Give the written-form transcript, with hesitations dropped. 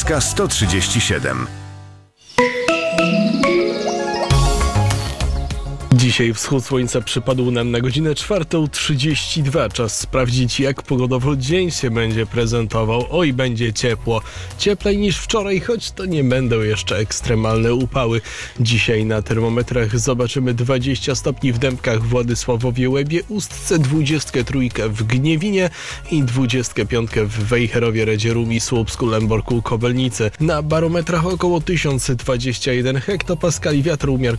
Śląska 137. Dzisiaj wschód słońca przypadł nam na godzinę 4:32. Czas sprawdzić, jak pogodowo dzień się będzie prezentował. Oj, będzie ciepło. Cieplej niż wczoraj, choć to nie będą jeszcze ekstremalne upały. Dzisiaj na termometrach zobaczymy 20 stopni w Dębkach, Władysławowie, Łebie, Ustce, 23 w Gniewinie i 25 w Wejherowie, Redzierumi, Słupsku, Lęborku, Kobelnicy. Na barometrach około 1021 hektopaskali wiatru umiarkowany